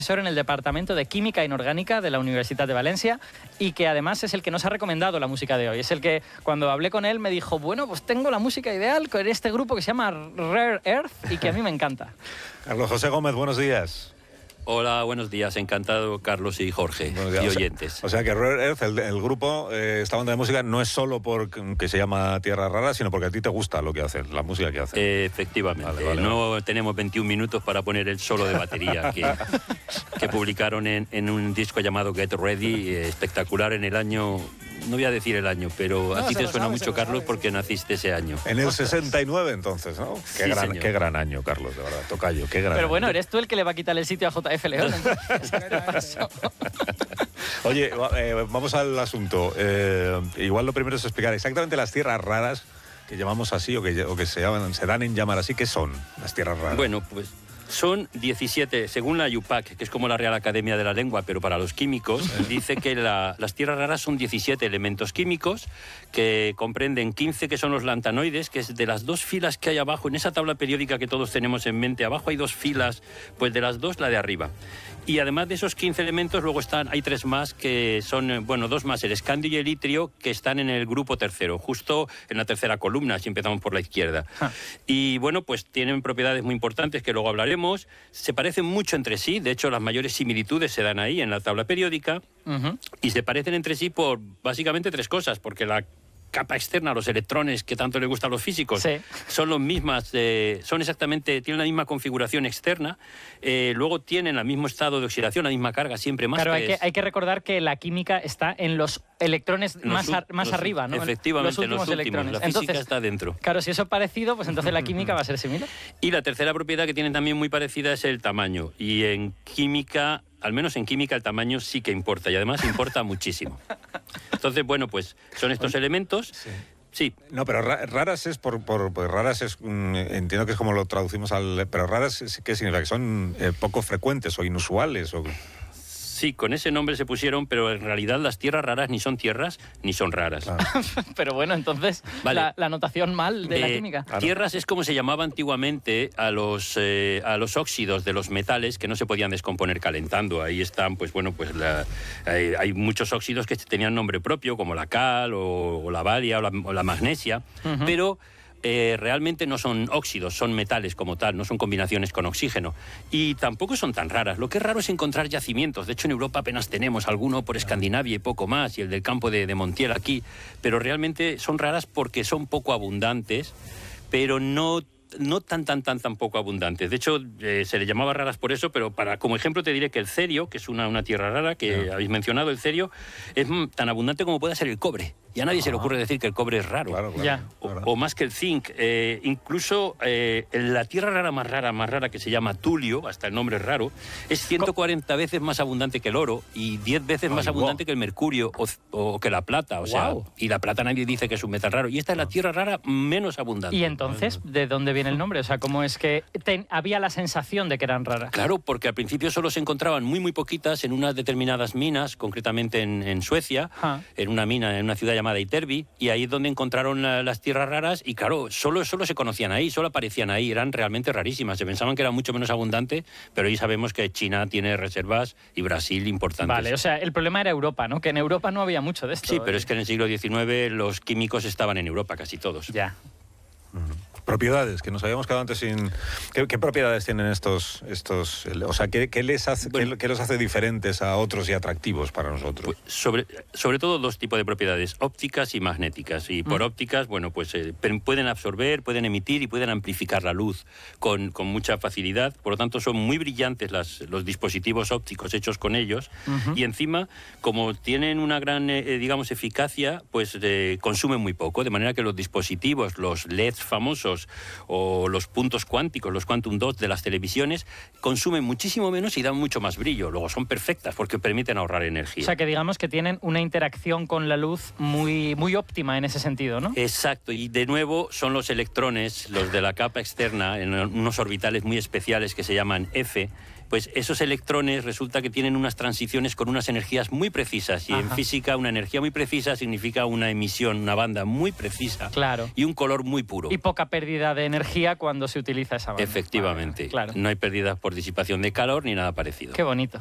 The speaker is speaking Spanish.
profesor en el Departamento de Química Inorgánica de la Universidad de Valencia y que además es el que nos ha recomendado la música de hoy. Es el que cuando hablé con él me dijo, bueno, pues tengo la música ideal con este grupo que se llama Rare Earth y que a mí me encanta. Carlos José Gómez, buenos días. Hola, buenos días. Encantado, Carlos y Jorge, y oyentes. O sea que Rare Earth, el grupo, esta banda de música, no es solo porque se llama Tierra Rara, sino porque a ti te gusta lo que hacen, la música que hacen. Efectivamente. Vale. No tenemos 21 minutos para poner el solo de batería que publicaron en un disco llamado Get Ready, espectacular en el año... No voy a decir el año, pero a ti te suena mucho, Carlos, porque naciste ese año. En el 69, entonces, ¿no? Qué gran año, Carlos, de verdad. Tocayo, qué gran año. Pero bueno, eres tú el que le va a quitar el sitio a JF León. Oye, vamos al asunto. Igual lo primero es explicar exactamente las tierras raras que llamamos así o que se dan en llamar así. ¿Qué son las tierras raras? Bueno, pues... Son 17, según la IUPAC, que es como la Real Academia de la Lengua, pero para los químicos, dice que las tierras raras son 17 elementos químicos que comprenden 15 que son los lantanoides, que es de las dos filas que hay abajo, en esa tabla periódica que todos tenemos en mente, abajo hay dos filas, pues de las dos, la de arriba. Y además de esos 15 elementos, luego hay 3 más que son, bueno, 2 más, el escandio y el itrio, que están en el grupo tercero, justo en la tercera columna, si empezamos por la izquierda. Y bueno, pues tienen propiedades muy importantes que luego hablaremos, se parecen mucho entre sí, de hecho las mayores similitudes se dan ahí en la tabla periódica, y se parecen entre sí por básicamente 3 cosas, porque la capa externa, los electrones que tanto le gustan a los físicos, sí, son los mismas, tienen la misma configuración externa, luego tienen el mismo estado de oxidación, la misma carga, siempre más. Claro, hay que recordar que la química está en los electrones más arriba, ¿no? Efectivamente, los últimos electrones. La física entonces, está dentro. Claro, si eso es parecido, pues entonces la química va a ser similar. Y la tercera propiedad que tienen también muy parecida es el tamaño. Y en química, al menos en química, el tamaño sí que importa, y además importa muchísimo. Entonces, bueno, pues son estos elementos. Sí. Sí. No, pero raras es pues raras es, entiendo que es como lo traducimos pero raras, ¿qué significa? ¿Que son poco frecuentes o inusuales? O... Sí, con ese nombre se pusieron, pero en realidad las tierras raras ni son tierras ni son raras. Pero bueno, entonces, vale, la notación mal de la química. Tierras es como se llamaba antiguamente a los óxidos de los metales que no se podían descomponer calentando. Ahí están, pues bueno, pues hay muchos óxidos que tenían nombre propio, como la cal o la baria o la magnesia, pero... realmente no son óxidos, son metales como tal, no son combinaciones con oxígeno. Y tampoco son tan raras. Lo que es raro es encontrar yacimientos. De hecho, en Europa apenas tenemos alguno por Escandinavia y poco más, y el del campo de Montiel aquí. Pero realmente son raras porque son poco abundantes, pero no tan poco abundantes. De hecho, se le llamaba raras por eso, pero como ejemplo te diré que el cerio, que es una tierra rara que habéis mencionado, el cerio, es tan abundante como puede ser el cobre. Y a nadie se le ocurre decir que el cobre es raro. Claro. O más que el zinc. Incluso la tierra rara, más rara, que se llama tulio, hasta el nombre es raro, es 140 veces más abundante que el oro y 10 veces más abundante que el mercurio o que la plata. O sea, y la plata nadie dice que es un metal raro. Y esta es la tierra rara menos abundante. ¿Y entonces de dónde viene el nombre? O sea, ¿cómo es que había la sensación de que eran raras? Claro, porque al principio solo se encontraban muy poquitas en unas determinadas minas, concretamente en Suecia, en una mina, en una ciudad llamada Itervi, y ahí es donde encontraron las tierras raras, y claro, solo se conocían ahí, solo aparecían ahí, eran realmente rarísimas, se pensaban que era mucho menos abundante, pero hoy sabemos que China tiene reservas y Brasil importantes. Vale, o sea, el problema era Europa, ¿no? Que en Europa no había mucho de esto. Sí, pero es que en el siglo XIX los químicos estaban en Europa, casi todos. Ya. Propiedades, que nos habíamos quedado antes sin... ¿Qué propiedades tienen estos? O sea, ¿qué los hace diferentes a otros y atractivos para nosotros? Pues sobre todo 2 tipos de propiedades, ópticas y magnéticas. Y por ópticas, bueno, pues pueden absorber, pueden emitir y pueden amplificar la luz con mucha facilidad. Por lo tanto, son muy brillantes los dispositivos ópticos hechos con ellos. Y encima, como tienen una gran, digamos, eficacia, pues consumen muy poco. De manera que los dispositivos, los LEDs famosos, o los puntos cuánticos, los quantum dots de las televisiones, consumen muchísimo menos y dan mucho más brillo. Luego son perfectas porque permiten ahorrar energía. O sea, que digamos que tienen una interacción con la luz muy óptima en ese sentido, ¿no? Exacto, y de nuevo son los electrones, los de la capa externa, en unos orbitales muy especiales que se llaman F, pues esos electrones resulta que tienen unas transiciones con unas energías muy precisas. Y en física una energía muy precisa significa una emisión, una banda muy precisa. Claro. Y un color muy puro. Y poca pérdida de energía cuando se utiliza esa banda. Efectivamente. Claro. No hay pérdida por disipación de calor ni nada parecido. Qué bonito.